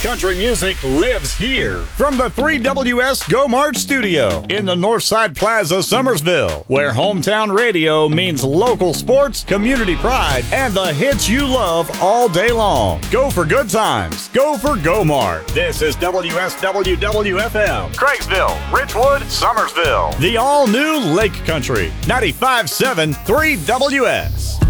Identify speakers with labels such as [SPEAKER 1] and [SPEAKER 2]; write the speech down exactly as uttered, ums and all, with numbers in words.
[SPEAKER 1] country music lives here. From the three W S Go March studio in the Northside Plaza, Summersville, where hometown radio means local sports, community pride, and the hits you love all day long. Go for good times. Go for Go Mart. This is W S W W F M, Craigsville, Richwood, Summersville. The all-new Lake Country, ninety-five point seven three W S.